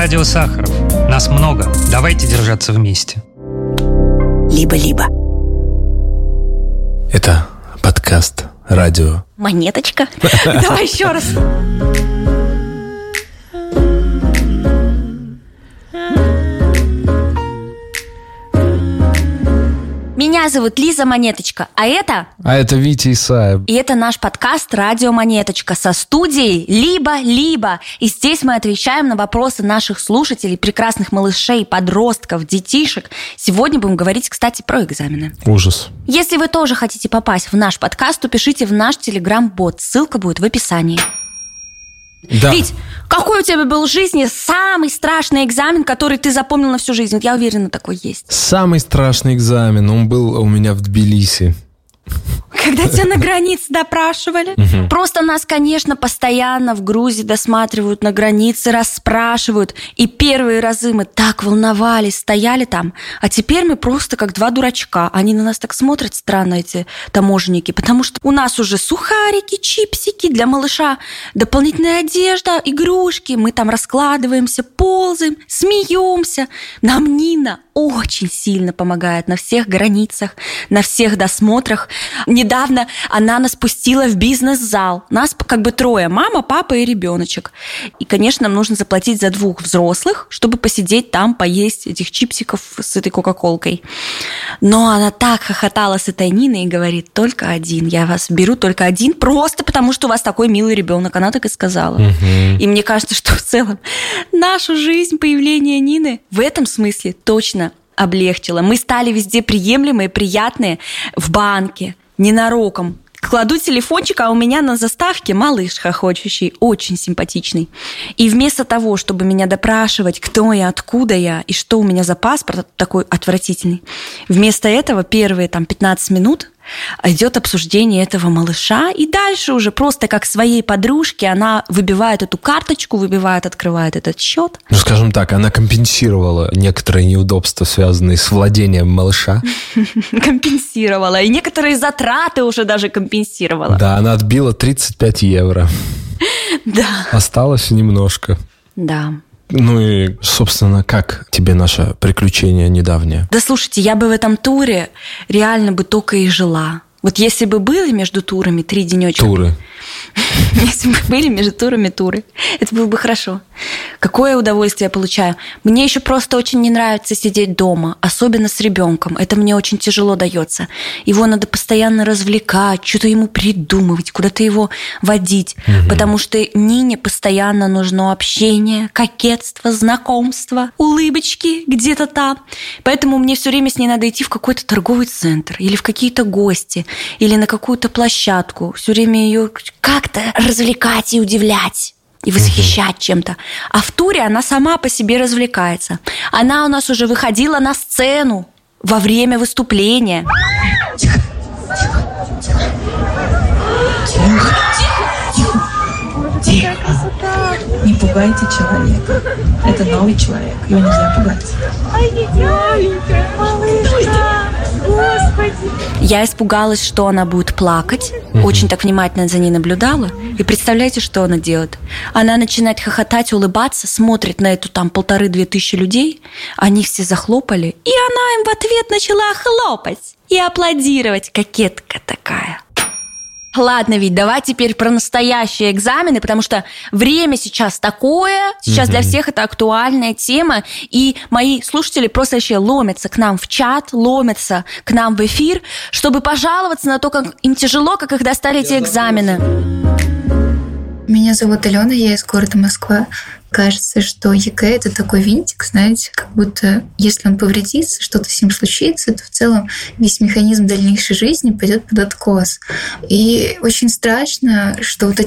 радио Сахаров. Нас много. Давайте держаться вместе. Либо-либо. Это подкаст радио Монеточка. Давай еще раз. Меня зовут Лиза Монеточка, а это Витя Исаев. И это наш подкаст «Радио Монеточка» со студией «Либо-либо». И здесь мы отвечаем на вопросы наших слушателей, прекрасных малышей, подростков, детишек. Сегодня будем говорить, кстати, про экзамены. Ужас. Если вы тоже хотите попасть в наш подкаст, то пишите в наш телеграм-бот. Ссылка будет в описании. Да. Вить, какой у тебя был в жизни самый страшный экзамен, который ты запомнил на всю жизнь? Вот я уверена, такой есть. Самый страшный экзамен, он был у меня в Тбилиси. Когда тебя на границе допрашивали? Просто нас, конечно, постоянно в Грузии досматривают на границе, расспрашивают. И первые разы мы так волновались, стояли там. А теперь мы просто как два дурачка. Они на нас так смотрят странно, эти таможенники, потому что у нас уже сухарики, чипсики для малыша, дополнительная одежда, игрушки. Мы там раскладываемся, ползаем, смеемся. Нам Нина очень сильно помогает на всех границах, на всех досмотрах. Недавно она нас пустила в бизнес-зал. Нас как бы трое: мама, папа и ребеночек. И, конечно, нам нужно заплатить за 2 взрослых, чтобы посидеть там, поесть этих чипсиков с этой кока-колкой. Но она так хохотала с этой Ниной и говорит: только один, я вас беру только один, просто потому что у вас такой милый ребенок. Она так и сказала. И мне кажется, что в целом нашу жизнь, появление Нины в этом смысле точно облегчило. Мы стали везде приемлемые, приятные, в банке, ненароком. Кладу телефончик, а у меня на заставке малыш хохочущий, очень симпатичный. И вместо того, чтобы меня допрашивать, кто я, откуда я и что у меня за паспорт такой отвратительный, вместо этого первые 15 минут идет обсуждение этого малыша, и дальше уже просто как своей подружке она выбивает эту карточку, открывает этот счет. Ну, скажем так, она компенсировала некоторые неудобства, связанные с владением малыша. Компенсировала. И некоторые затраты уже даже компенсировала. Да, она отбила 35 евро. Да. Осталось немножко. Да. Ну и, собственно, как тебе наше приключение недавнее? Да слушайте, я бы в этом туре реально бы только и жила. Вот если бы были между турами 3 денечка. Туры. Если бы были между турами туры, это было бы хорошо. Какое удовольствие я получаю. Мне еще просто очень не нравится сидеть дома, особенно с ребенком. Это мне очень тяжело дается. Его надо постоянно развлекать, что-то ему придумывать, куда-то его водить. Потому что Нине постоянно нужно общение, кокетство, знакомство, улыбочки где-то там. Поэтому мне все время с ней надо идти в какой-то торговый центр или в какие-то гости, или на какую-то площадку. Все время ее как-то развлекать и удивлять. И восхищать чем-то. А в туре она сама по себе развлекается. Она у нас уже выходила на сцену во время выступления. Тихо. Не пугайте человека. Это новый человек. Его нельзя пугать. Ай, маленькая малышка. Господи. Я испугалась, что она будет плакать. Очень так внимательно за ней наблюдала. И представляете, что она делает? Она начинает хохотать, улыбаться, смотрит на эту 1500-2000 людей. Они все захлопали. И она им в ответ начала хлопать и аплодировать. Кокетка такая. Ладно, Вить, давай теперь про настоящие экзамены, потому что время сейчас такое, сейчас для всех это актуальная тема, и мои слушатели просто вообще ломятся к нам в чат, ломятся к нам в эфир, чтобы пожаловаться на то, как им тяжело, как их достали эти экзамены. Меня зовут Алена, я из города Москва. Кажется, что ЕГЭ – это такой винтик, знаете, как будто если он повредится, что-то с ним случится, то в целом весь механизм дальнейшей жизни пойдет под откос. И очень страшно, что вот